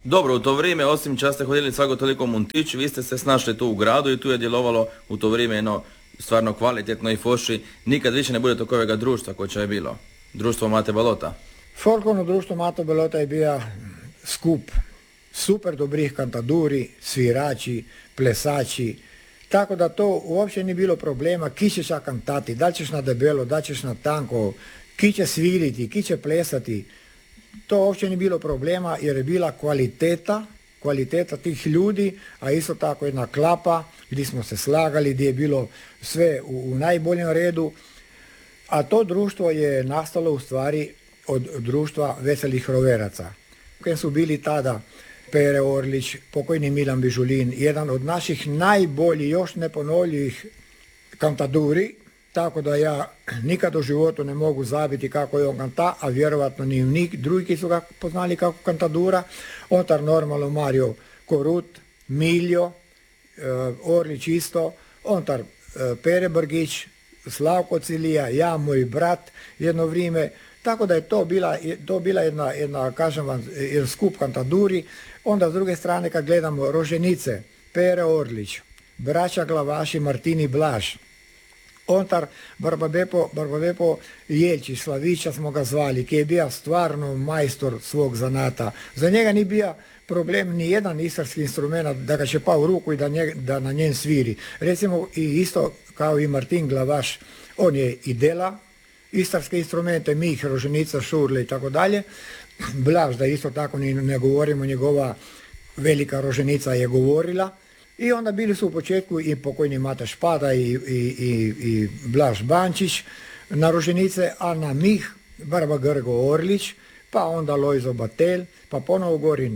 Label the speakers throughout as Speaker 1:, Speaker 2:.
Speaker 1: Dobro, u to vrijeme, osim čas ste hodili svako toliko u Muntić, vi ste se snašli tu u gradu i tu je djelovalo u to vrijeme jedno stvarno kvalitetno i Foši nikad više ne bude takovega društva koje je bilo. Društvo Mate Balota.
Speaker 2: Folklorno društvo Mate Balota je bio skup super dobrih kantaduri, svirači, plesači, tako da to uopće nije bilo problema, ki ćeš kantati, da ćeš na debelo, da ćeš na tanko, ki će sviriti, ki će plesati. To uopće nije bilo problema jer je bila kvaliteta tih ljudi, a isto tako jedna klapa gdje smo se slagali, gdje je bilo sve u najboljem redu. A to društvo je nastalo u stvari od društva veselih roveraca. Koji su bili tada Pere Orlić, pokojni Milan Bižulin, jedan od naših najboljih, još neponovljivih kantaduri, tako da ja nikad u životu ne mogu zabiti kako je on kanta, a vjerovatno ni nik drugi su ga poznali kako kantadura. Ontar normalno Mario Korut, Miljo, Orlić isto, ontar Pere Brgić, Slavko Cilija, ja, moj brat jedno vrijeme. Tako da je to bila jedna, kažem vam, jedan skup kantaduri. Onda s druge strane kad gledamo Roženice, Pere Orlić, braća Glavaši, Martini Blaž, ontar Barbabepo Jelčić, Slavića smo ga zvali, ki je bio stvarno majstor svog zanata. Za njega nije bio problem ni jedan istarski instrument da ga će pa u ruku i da na njen sviri. Recimo i isto kao i Martin Glavaš, on je i dela istarske instrumente, Mih, Roženica, Šurle i tako dalje. Blaž, da isto tako ne govorimo, njegova velika Roženica je govorila. I onda bili su u početku i pokojni Mata Špada i Blaž Bančić na Roženice, a na Mih Barba Grgo Orlić, pa onda Lojzo Batel, pa ponovo govorim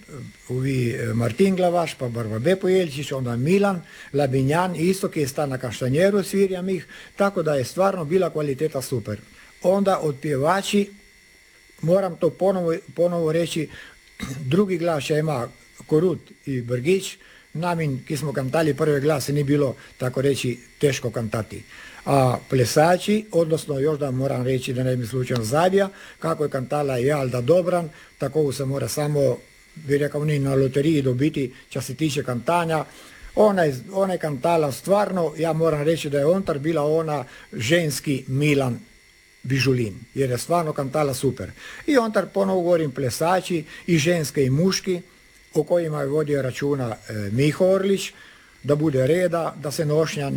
Speaker 2: Martin Glavaš, pa Barba Bepo Jelčić, onda Milan Labinjan, isto ki je sta na Kaštanjeru svirja Mih, tako da je stvarno bila kvaliteta super. Onda od pjevači, moram to ponovo reći, drugi glas ima Korut i Brgić, namin, ki smo kantali prve glase, nije bilo, tako reći, teško kantati. A plesači, odnosno još da moram reći da ne bi slučajno zabija, kako je kantala i Alda Dobran, tako se mora samo, bi rekao ni na loteriji dobiti, što se tiče kantanja. Ona je kantala stvarno, ja moram reći da je ontar bila ona ženski Milan Bižulin, jer je stvarno kantala super. I ontar ponovo govorim plesači, i ženske i muški, o kojima je vodio računa Miho Orlić, da bude reda, da se nošnja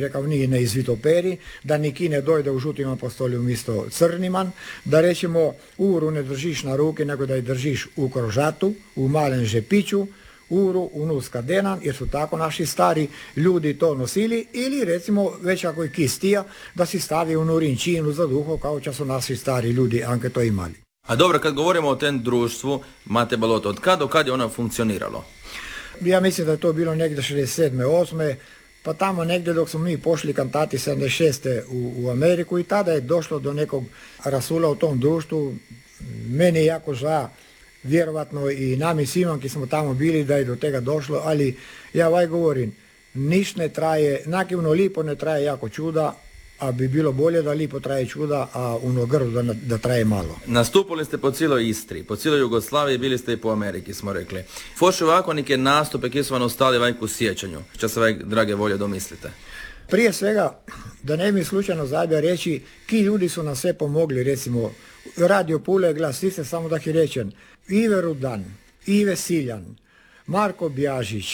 Speaker 2: ne izvitoperi, da niki ne dojde u žutim apostoli umjesto crniman, da rećemo uru ne držiš na ruke, nego da je držiš u krožatu, u malen žepiću, uru u nuska denan, jer su tako naši stari ljudi to nosili, ili recimo već ako je kistija, da si stavi u nurinčinu za duho, kao će su naši stari ljudi anke to imali.
Speaker 1: A dobro, kad govorimo o tem društvu Mate Balota, od kad do kad je ono funkcioniralo?
Speaker 2: Ja mislim da je to bilo negdje 67. 8. pa tamo negdje dok smo mi pošli kantati 76. u Ameriku i tada je došlo do nekog rasula u tom društvu. Meni je jako žao, vjerovatno i nami svima ki smo tamo bili da je do tega došlo, ali ja govorim, niš ne traje, nakivno lipo ne traje jako čuda, a bi bilo bolje da lipo traje čuda, a ono grdo da traje malo.
Speaker 1: Nastupili ste po cijeloj Istri, po cijeloj Jugoslaviji, bili ste i po Ameriki, smo rekli. Foši ovako neke nastupe ki su vam ostali vajku sjećanju, što se drage volje domislite?
Speaker 2: Prije svega, da ne mi slučajno zabija reći, ki ljudi su nam sve pomogli, recimo, Radio Pule glas, ste samo da hi rečem, Ive Rudan, Ive Siljan, Marko Bjažić,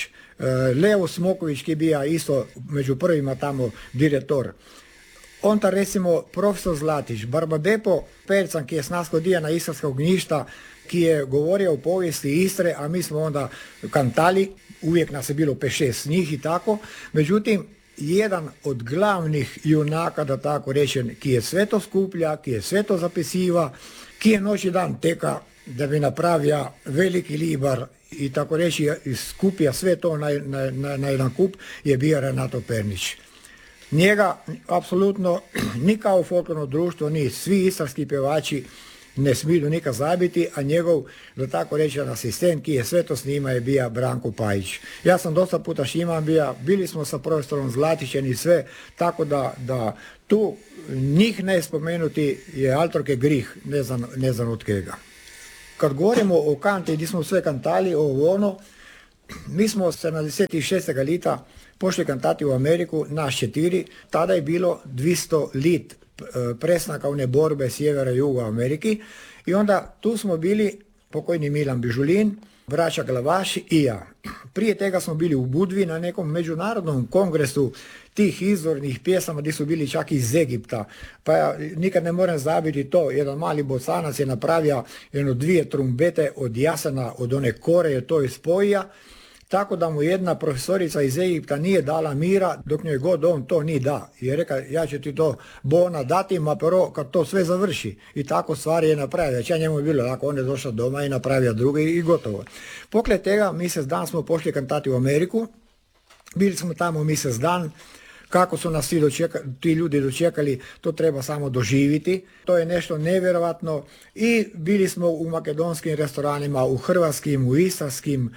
Speaker 2: Leo Smoković ki bija isto među prvima tamo direktor. Onda recimo profesor Zlatić, Barba Bepo Percan ki je s nas hodija na istarska ognjišta, ki je govorio o povijesti Istre, a mi smo onda kantali, uvijek nas je bilo 5-6 njih i tako. Međutim, jedan od glavnih junaka, da tako rečem, ki je sve to skuplja, ki je sve to zapisiva, ki je noć i dan teka da bi napravio veliki libar i tako reći skupija sve to na jedan kup, je bio Renato Pernić. Njega apsolutno ni kao folklorno društvo, ni svi istarski pjevači ne smiju nikad zabiti, a njegov, da tako reći, asistent ki je sve to snima je bio Branko Pajić. Ja sam dosta puta s njima bili smo sa profesorom Zlatićem i sve, tako da tu njih ne spomenuti je altorke grih, ne znam od kega. Kad govorimo o kanti gdje smo sve kantali, ovo ono, mi smo 76. lita pošli kantati u Ameriku, nas 4, tada je bilo 200 lit presnaka one borbe sjevera i juga Ameriki i onda tu smo bili pokojni Milan Bižulin, braća Glavaš i ja. Prije tega smo bili u Budvi na nekom međunarodnom kongresu tih izvornih pjesama gdje su bili čak iz Egipta. Pa ja nikad ne moram zabiti to, jedan mali bosanac je napravio 2 trumbete od jasena, od one kore je to ispojija, tako da mu jedna profesorica iz Egipta nije dala mira dok njoj god on to nije da. I je rekao, ja ću ti to bona dati, ma prvo kad to sve završi. I tako stvari je napravio. Ja njemu je bilo, ako on je došao doma i napravio druge i gotovo. Pokled tega, mjesec dan smo pošli kantati u Ameriku. Bili smo tamo mjesec dan. Kako su nas ti ljudi dočekali, to treba samo doživiti. To je nešto nevjerojatno i bili smo u makedonskim restoranima, u hrvatskim, u istarskim,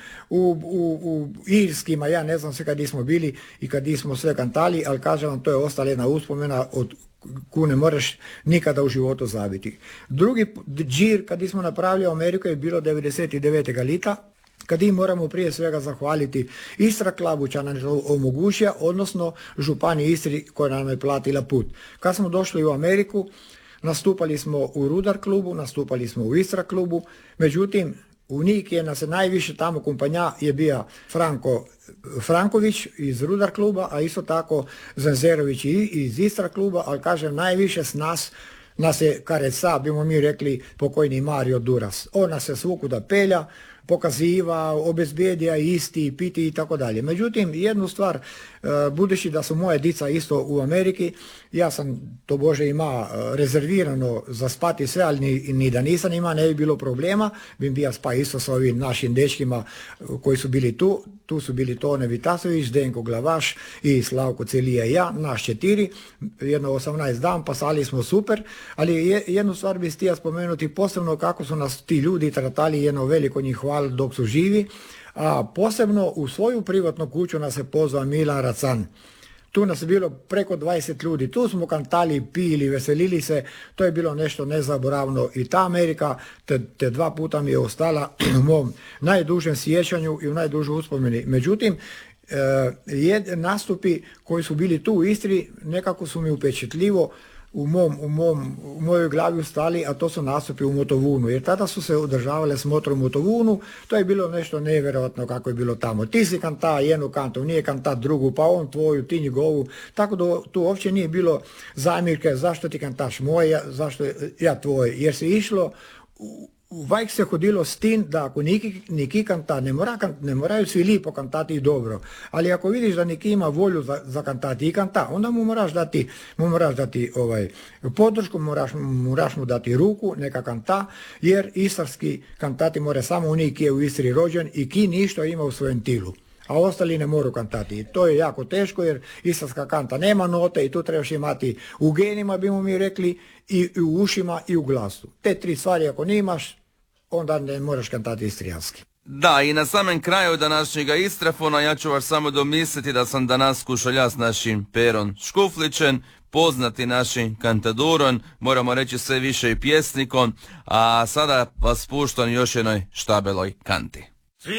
Speaker 2: u irskim, a ja ne znam sve kad smo bili i kad smo sve kantali, ali kažem vam, to je ostala jedna uspomena od koju ne možeš nikada u životu zabiti. Drugi džir kad smo napravili u Ameriku je bilo 99. lita. Kad im moramo prije svega zahvaliti Istra Klubu će nam to omogućio, odnosno Županiji Istri koja nam je platila put. Kad smo došli u Ameriku, nastupali smo u Rudar klubu, nastupali smo u Istra klubu, međutim u njih je nas najviše tamo kompanja je bio Franko Franković iz Rudar kluba, a isto tako Zanzerović iz Istra kluba, ali kažem najviše s nas je Kareca, bimo mi rekli pokojni Mario Duras. On nas je svukuda pelja, pokaziva, obezbedija isti, piti i tako dalje. Međutim, jednu stvar, budući da su moje dica isto u Ameriki, ja sam to Bože ima rezervirano za spati sve, ali ni da nisam ima, ne bi bilo problema, bi bio spa isto sa ovim našim dečkima koji su bili tu. Tu su bili Tone Vitasović, Zdenko Glavaš i Slavko Celija i ja, naš 4, jedno 18 dan, pasali smo super, ali jednu stvar bi htio spomenuti, posebno kako su nas ti ljudi tratali, jedno veliko njih hvala dok su živi, a posebno u svoju privatnu kuću nas je pozvao Milan Racan. Tu nas je bilo preko 20 ljudi, tu smo kantali, pili, veselili se, to je bilo nešto nezaboravno i ta Amerika te 2 puta mi je ostala u mom najdužem sjećanju i u najdužoj uspomeni. Međutim, nastupi koji su bili tu u Istri nekako su mi upečatljivo u mojoj glavi ustali, a to su nastupi u Motovunu, jer tada su se održavale smotre u Motovunu, to je bilo nešto nevjerojatno kako je bilo tamo. Ti si kanta jednu kantu, nije kanta drugu, pa on tvoju, ti njegovu, tako da tu uopće nije bilo zamjerke zašto ti kantaš moje, zašto ja tvoje, jer se išlo uvijek se hodilo s tim da ako neki kanta, ne moraju svi lipo kantati i dobro, ali ako vidiš da neki ima volju za kantati i kanta, onda mu moraš dati podršku, moraš mu dati ruku, neka kanta, jer istarski kantati more samo oni ki je u Istri rođen i ki ništa ima u svojem tilu. A ostali ne moru kantati. I to je jako teško jer istarska kanta nema note i tu trebaš imati u genima, bimo mi rekli, i u ušima i u glasu. Te 3 stvari ako nemaš, onda ne moraš kantati istrijanski.
Speaker 1: Da, i na samem kraju današnjega Istrafona ja ću vas samo domisliti da sam danas skušalja s našim Perom Škuflićem, poznati našim kantadurom, moramo reći sve više i pjesnikom, a sada vas puštam još jednoj štabeloj kanti.